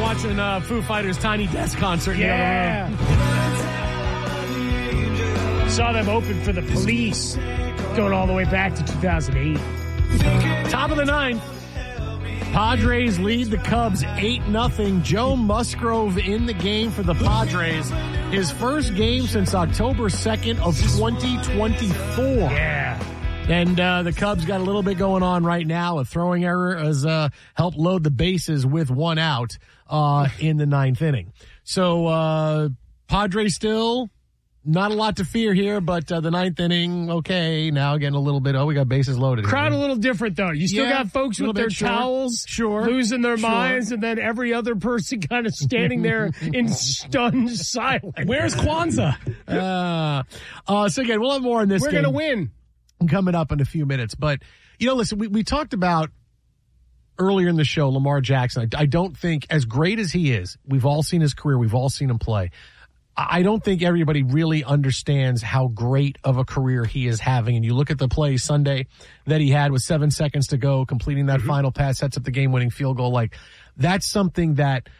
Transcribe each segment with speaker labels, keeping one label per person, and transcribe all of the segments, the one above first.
Speaker 1: watching Foo Fighters' Tiny Desk concert in the other room.
Speaker 2: Saw them open for the Police going all the way back to 2008.
Speaker 1: Top of the ninth. Padres lead the Cubs 8-0. Joe Musgrove in the game for the Padres. His first game since October 2nd of 2024.
Speaker 2: Yeah.
Speaker 1: And the Cubs got a little bit going on right now. A throwing error has helped load the bases with one out in the ninth inning. So Padres still not a lot to fear here, but the ninth inning, okay, now getting a little bit, we got bases loaded.
Speaker 2: Crowd a little different, though. You still got folks with their towels losing their minds, and then every other person kind of standing there in stunned silence.
Speaker 3: Where's Kwanzaa?
Speaker 1: So again, we'll have more on this
Speaker 2: We're
Speaker 1: game.
Speaker 2: We're going to win.
Speaker 1: Coming up in a few minutes. But, listen, we talked about earlier in the show, Lamar Jackson. I don't think, as great as he is, we've all seen his career, we've all seen him play. I don't think everybody really understands how great of a career he is having. And you look at the play Sunday that he had with 7 seconds to go, completing that final pass, sets up the game-winning field goal. Like, that's something that,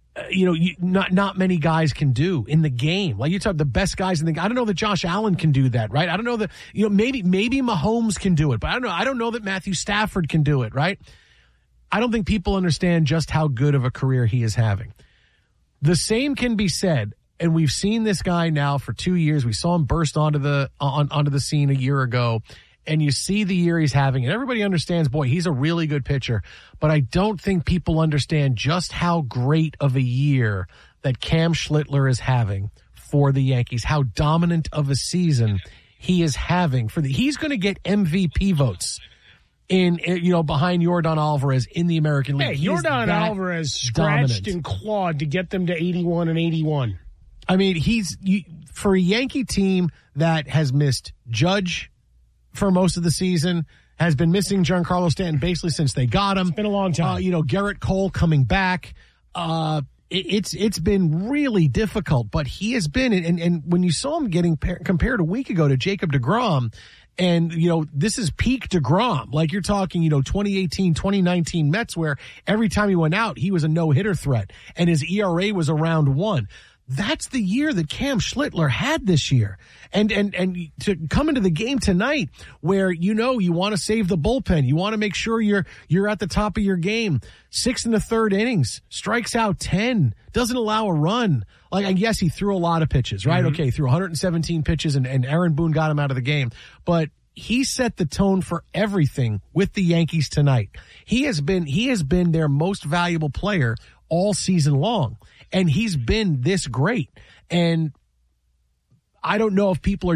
Speaker 1: not many guys can do in the game. Like, you talk the best guys in the game. I don't know that Josh Allen can do that, right? I don't know that, maybe Mahomes can do it, but I don't know that Matthew Stafford can do it, right? I don't think people understand just how good of a career he is having. The same can be said. And we've seen this guy now for 2 years. We saw him burst onto the scene a year ago. And you see the year he's having. And everybody understands, boy, he's a really good pitcher. But I don't think people understand just how great of a year that Cam Schlittler is having for the Yankees. How dominant of a season he is having. He's going to get MVP votes behind Yordan Alvarez in the American League.
Speaker 2: Hey, Yordan Alvarez scratched and clawed to get them to 81 and 81.
Speaker 1: I mean, for a Yankee team that has missed Judge for most of the season, has been missing Giancarlo Stanton basically since they got him.
Speaker 2: It's been a long time.
Speaker 1: Garrett Cole coming back. It's been really difficult, but he has been, and when you saw him getting compared a week ago to Jacob deGrom, and, this is peak deGrom. Like, you're talking, 2018, 2019 Mets, where every time he went out, he was a no-hitter threat, and his ERA was around 1. That's the year that Cam Schlittler had this year. And to come into the game tonight where, you want to save the bullpen. You want to make sure you're at the top of your game. 6 in the third innings, strikes out 10, doesn't allow a run. Like, yes, he threw a lot of pitches, right? Mm-hmm. Okay, threw 117 pitches and Aaron Boone got him out of the game. But he set the tone for everything with the Yankees tonight. He has been their most valuable player all season long. And he's been this great. And I don't know if people are